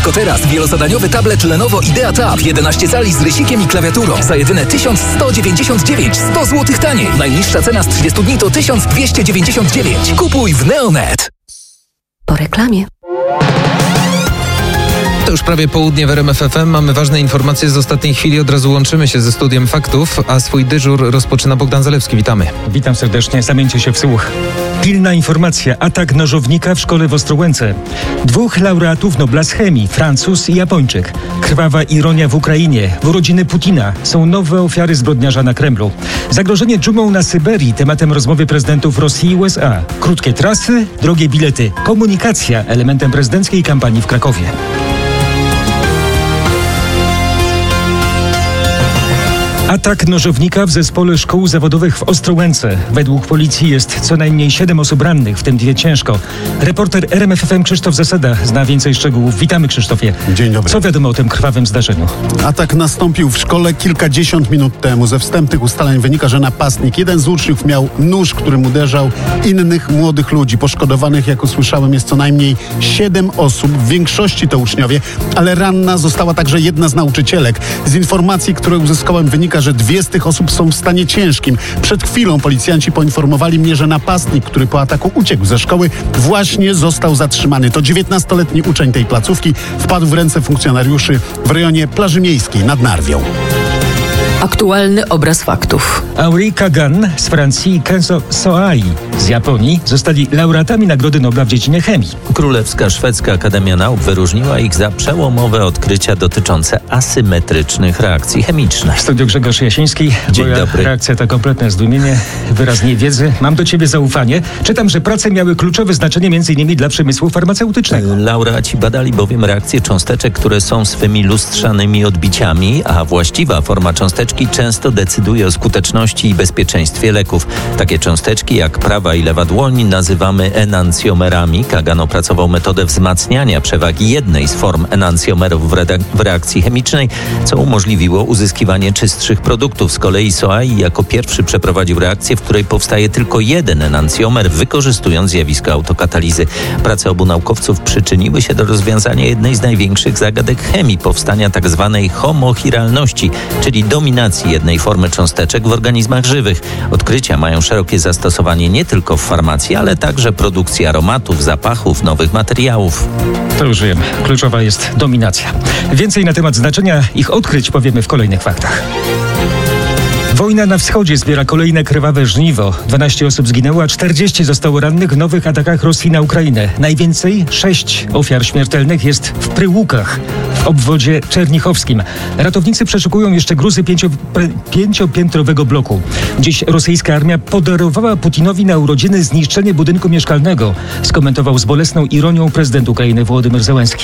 Tylko teraz wielozadaniowy tablet Lenovo Idea Tab 11 cali z rysikiem i klawiaturą za jedyne 1199, 100 zł taniej. Najniższa cena z 30 dni to 1299. Kupuj w Neonet. Po reklamie. To już prawie południe w RMF FM. Mamy ważne informacje z ostatniej chwili. Od razu łączymy się ze studiem faktów, a swój dyżur rozpoczyna Bogdan Zalewski. Witamy. Witam serdecznie. Zamieńcie się w słuch. Pilna informacja. Atak nożownika w szkole w Ostrołęce. 2 laureatów Nobla z chemii. Francuz i Japończyk. Krwawa ironia w Ukrainie. W urodziny Putina. Są nowe ofiary zbrodniarza na Kremlu. Zagrożenie dżumą na Syberii. Tematem rozmowy prezydentów Rosji i USA. Krótkie trasy, drogie bilety. Komunikacja. Elementem prezydenckiej kampanii w Krakowie. Atak nożownika w zespole szkół zawodowych w Ostrołęce. Według policji jest co najmniej 7 osób rannych, w tym 2 ciężko. Reporter RMF FM Krzysztof Zasada zna więcej szczegółów. Witamy, Krzysztofie. Dzień dobry. Co wiadomo o tym krwawym zdarzeniu? Atak nastąpił w szkole kilkadziesiąt minut temu. Ze wstępnych ustaleń wynika, że napastnik, jeden z uczniów, miał nóż, którym uderzał innych młodych ludzi. Poszkodowanych, jak usłyszałem, jest co najmniej 7 osób. W większości to uczniowie, ale ranna została także jedna z nauczycielek. Z informacji, które uzyskałem, wynika, że 2 z tych osób są w stanie ciężkim. Przed chwilą policjanci poinformowali mnie, że napastnik, który po ataku uciekł ze szkoły, właśnie został zatrzymany. To 19-letni uczeń tej placówki, wpadł w ręce funkcjonariuszy w rejonie Plaży Miejskiej nad Narwią. Aktualny obraz faktów. Auri Kagan z Francji i Kenzo Soai z Japonii zostali laureatami Nagrody Nobla w dziedzinie chemii. Królewska Szwedzka Akademia Nauk wyróżniła ich za przełomowe odkrycia dotyczące asymetrycznych reakcji chemicznych. W studiu Grzegorz Jasiński. Dzień dobry. Reakcja to kompletne zdumienie, wyraz niewiedzy. Mam do ciebie zaufanie. Czytam, że prace miały kluczowe znaczenie m.in. dla przemysłu farmaceutycznego. Laureaci badali bowiem reakcje cząsteczek, które są swymi lustrzanymi odbiciami, a właściwa forma cząsteczki często decyduje o skuteczności i bezpieczeństwie leków. Takie cząsteczki jak prawa i lewa dłoń nazywamy enancjomerami. Kagan opracował metodę wzmacniania przewagi jednej z form enancjomerów w reakcji chemicznej, co umożliwiło uzyskiwanie czystszych produktów. Z kolei Soai jako pierwszy przeprowadził reakcję, w której powstaje tylko jeden enancjomer, wykorzystując zjawisko autokatalizy. Prace obu naukowców przyczyniły się do rozwiązania jednej z największych zagadek chemii, powstania tzw. homochiralności, czyli dominacji jednej formy cząsteczek w organizmach żywych. Odkrycia mają szerokie zastosowanie nie tylko w farmacji, ale także produkcji aromatów, zapachów, nowych materiałów. To już wiem. Kluczowa jest dominacja. Więcej na temat znaczenia ich odkryć powiemy w kolejnych faktach. Wojna na wschodzie zbiera kolejne krwawe żniwo. 12 osób zginęło, a 40 zostało rannych w nowych atakach Rosji na Ukrainę. Najwięcej 6 ofiar śmiertelnych jest w Pryłukach, w obwodzie czernichowskim. Ratownicy przeszukują jeszcze gruzy 5-piętrowego bloku. Dziś rosyjska armia podarowała Putinowi na urodziny zniszczenie budynku mieszkalnego, skomentował z bolesną ironią prezydent Ukrainy Wołodymyr Zełenski.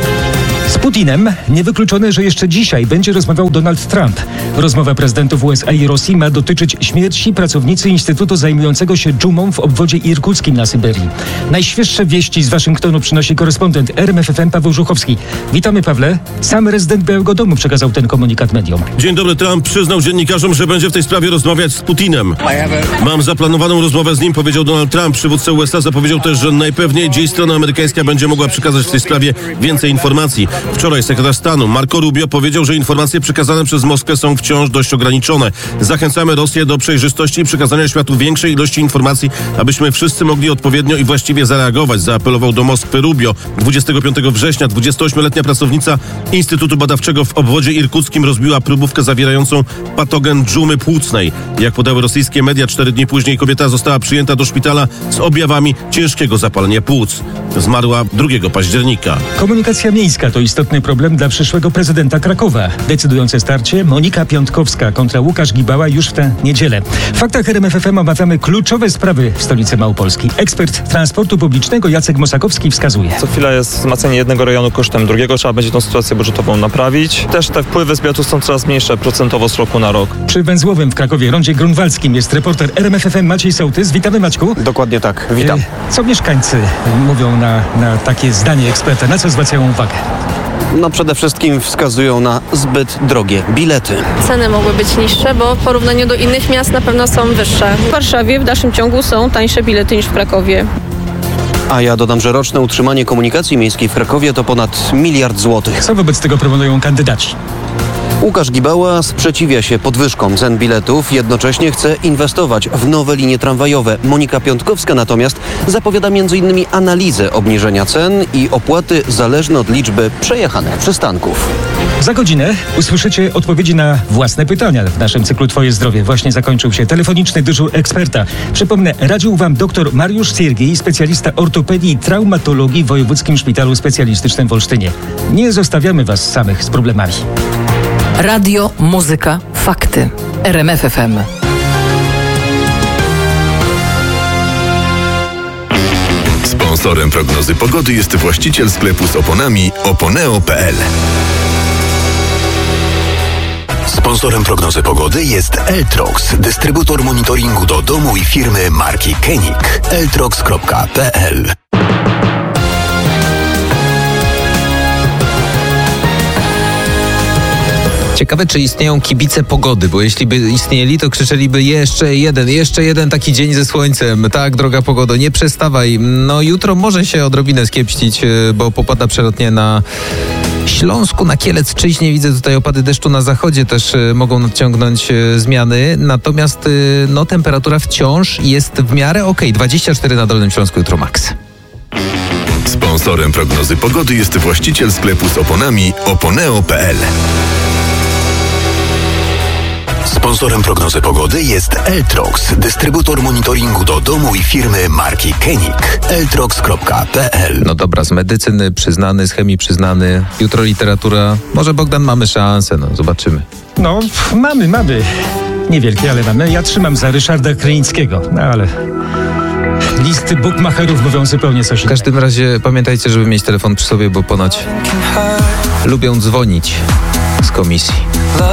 Z Putinem niewykluczone, że jeszcze dzisiaj będzie rozmawiał Donald Trump. Rozmowa prezydentów USA i Rosji ma dotyczyć śmierci pracownicy Instytutu zajmującego się dżumą w obwodzie irkuckim na Syberii. Najświeższe wieści z Waszyngtonu przynosi korespondent RMF FM Paweł Żuchowski. Witamy, Pawle. Sam rezydent Białego Domu przekazał ten komunikat mediom. Dzień dobry. Trump przyznał dziennikarzom, że będzie w tej sprawie rozmawiać z Putinem. Mam zaplanowaną rozmowę z nim, powiedział Donald Trump. Przywódca USA zapowiedział też, że najpewniej dziś strona amerykańska będzie mogła przekazać w tej sprawie więcej informacji. Wczoraj sekretarz stanu Marco Rubio powiedział, że informacje przekazane przez Moskwę są wciąż dość ograniczone. Zachęcamy Rosję do przejrzystości i przekazania światu większej ilości informacji, abyśmy wszyscy mogli odpowiednio i właściwie zareagować, zaapelował do Moskwy Rubio. 25 września 28-letnia pracownica Instytutu Badawczego w obwodzie irkuckim rozbiła próbówkę zawierającą patogen dżumy płucnej. Jak podały rosyjskie media, 4 dni później kobieta została przyjęta do szpitala z objawami ciężkiego zapalenia płuc. Zmarła 2 października. Komunikacja miejska to istotny problem dla przyszłego prezydenta Krakowa. Decydujące starcie Monika Piątkowska kontra Łukasz Gibała już w tę niedzielę. W faktach RMF FM omawiamy kluczowe sprawy w stolicy Małopolski. Ekspert transportu publicznego Jacek Mosakowski wskazuje. Co chwila jest wzmacnianie jednego rejonu kosztem drugiego. Trzeba będzie tą sytuację budżetową naprawić. Też te wpływy z biletu są coraz mniejsze procentowo z roku na rok. Przy Węzłowym w Krakowie rondzie grunwaldzkim jest reporter RMF FM Maciej Sołtys. Witamy, Maćku. Dokładnie tak. Witam. Co mieszkańcy mówią na takie zdanie eksperta? Na co zwracają uwagę? No przede wszystkim wskazują na zbyt drogie bilety. Ceny mogły być niższe, bo w porównaniu do innych miast na pewno są wyższe. W Warszawie w dalszym ciągu są tańsze bilety niż w Krakowie. A ja dodam, że roczne utrzymanie komunikacji miejskiej w Krakowie to ponad 1 miliard złotych. Co wobec tego proponują kandydaci? Łukasz Gibała sprzeciwia się podwyżkom cen biletów, jednocześnie chce inwestować w nowe linie tramwajowe. Monika Piątkowska natomiast zapowiada m.in. analizę obniżenia cen i opłaty zależne od liczby przejechanych przystanków. Za godzinę usłyszycie odpowiedzi na własne pytania. W naszym cyklu Twoje zdrowie właśnie zakończył się telefoniczny dyżur eksperta. Przypomnę, radził Wam dr Mariusz Siergiej, specjalista ortopedii i traumatologii w Wojewódzkim Szpitalu Specjalistycznym w Olsztynie. Nie zostawiamy Was samych z problemami. Radio, muzyka, fakty. RMF FM. Sponsorem prognozy pogody jest właściciel sklepu z oponami oponeo.pl. Sponsorem prognozy pogody jest Eltrox, dystrybutor monitoringu do domu i firmy marki Koenig. eltrox.pl. Ciekawe, czy istnieją kibice pogody, bo jeśli by istnieli, to krzyczeliby jeszcze jeden taki dzień ze słońcem. Tak, droga pogodo, nie przestawaj. No jutro może się odrobinę skiepścić, bo popada przelotnie na Śląsku, na Kielecczyźnie. Widzę tutaj opady deszczu na zachodzie też mogą nadciągnąć zmiany. Natomiast no, temperatura wciąż jest w miarę okej. 24 na Dolnym Śląsku jutro max. Sponsorem prognozy pogody jest właściciel sklepu z oponami oponeo.pl. Sponsorem prognozy pogody jest Eltrox, dystrybutor monitoringu do domu i firmy marki Koenig. eltrox.pl. No dobra, z medycyny przyznany, z chemii przyznany. Jutro literatura. Może, Bogdan, mamy szansę, no zobaczymy. No, mamy. Niewielkie, ale mamy. Ja trzymam za Ryszarda Krynickiego, no ale listy bukmacherów mówią zupełnie coś innego. W każdym razie pamiętajcie, żeby mieć telefon przy sobie, bo ponoć lubią dzwonić z komisji.